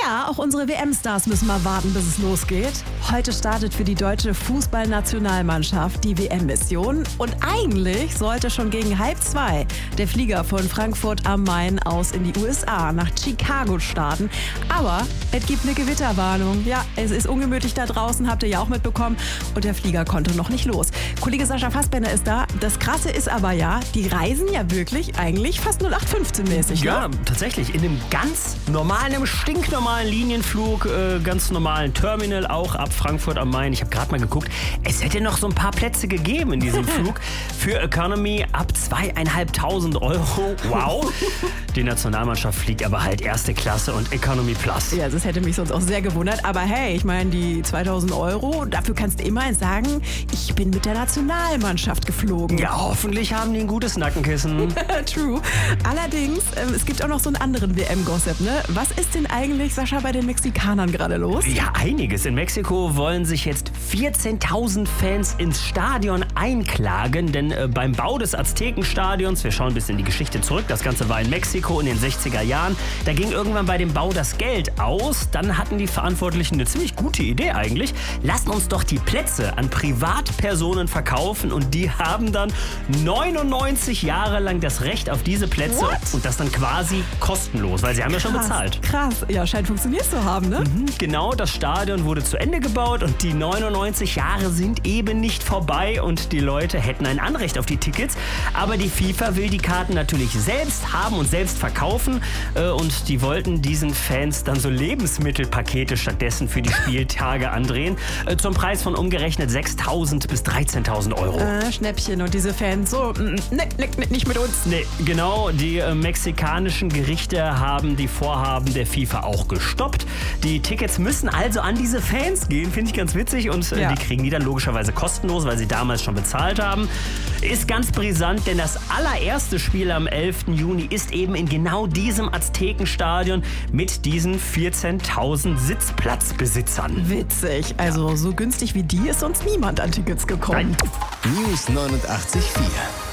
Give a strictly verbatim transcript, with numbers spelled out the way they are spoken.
Ja, auch unsere W M-Stars müssen mal warten, bis es losgeht. Heute startet für die deutsche Fußballnationalmannschaft die W M-Mission. Und eigentlich sollte schon gegen halb zwei der Flieger von Frankfurt am Main aus in die U S A nach Chicago starten. Aber es gibt eine Gewitterwarnung. Ja, es ist ungemütlich da draußen, habt ihr ja auch mitbekommen. Und der Flieger konnte noch nicht los. Kollege Sascha Fassbender ist da. Das Krasse ist aber ja, die reisen ja wirklich eigentlich fast null acht fünfzehn mäßig. Ja, ne? tatsächlich. In einem ganz normalen, einem stinknormalen Linienflug, äh, ganz normalen Terminal auch ab Frankfurt am Main. Ich habe gerade mal geguckt, es hätte noch so ein paar Plätze gegeben in diesem Flug für Economy ab zweieinhalbtausend Euro. Wow. Die Nationalmannschaft fliegt aber halt erste Klasse und Economy Plus. Ja, das hätte mich sonst auch sehr gewundert. Aber hey, ich meine, die zweitausend Euro, dafür kannst du immerhin sagen, ich bin mit der Nationalmannschaft geflogen. Ja, hoffentlich haben die ein gutes Nackenkissen. True. Allerdings, ähm, es gibt auch noch so einen anderen W M-Gossip, ne? Was ist denn eigentlich, Sascha, bei den Mexikanern gerade los? Ja, einiges. In Mexiko wollen sich jetzt vierzehntausend Fans ins Stadion einklagen, denn äh, beim Bau des Aztekenstadions, wir schauen ein bisschen in die Geschichte zurück, das Ganze war in Mexiko in den sechziger Jahren, da ging irgendwann bei dem Bau das Geld aus, dann hatten die Verantwortlichen eine ziemlich gute Idee eigentlich, lasst uns doch die Plätze an Privatpersonen verkaufen und die haben dann neunundneunzig Jahre lang das Recht auf diese Plätze. What? Und das dann quasi kostenlos, weil sie haben ja schon Krass, bezahlt. Krass, ja, scheint funktioniert zu haben, ne? Mhm, genau, das Stadion wurde zu Ende gebaut und die neunundneunzig Jahre sind eben nicht vorbei und die Leute hätten ein Anrecht auf die Tickets. Aber die FIFA will die Karten natürlich selbst haben und selbst verkaufen äh, und die wollten diesen Fans dann so Lebensmittelpakete stattdessen für die Spieltage andrehen, äh, zum Preis von umgerechnet sechstausend bis dreizehntausend Euro. Äh, Schnäppchen und diese Fans so, mm, ne, ne, ne, nicht mit uns. Nee, genau, die äh, mexikanischen Gerichte haben die Vorhaben der FIFA auch gestoppt. Die Tickets müssen also an diese Fans gehen, finde ich ganz witzig. Und äh, Ja. die kriegen die dann logischerweise kostenlos, weil sie damals schon bezahlt haben. Ist ganz brisant, denn das allererste Spiel am elften Juni ist eben in genau diesem Aztekenstadion mit diesen vierzehntausend Sitzplatzbesitzern. Witzig. Also so günstig wie die ist sonst niemand an Tickets gekommen. Nein. News neunundachtzig Komma vier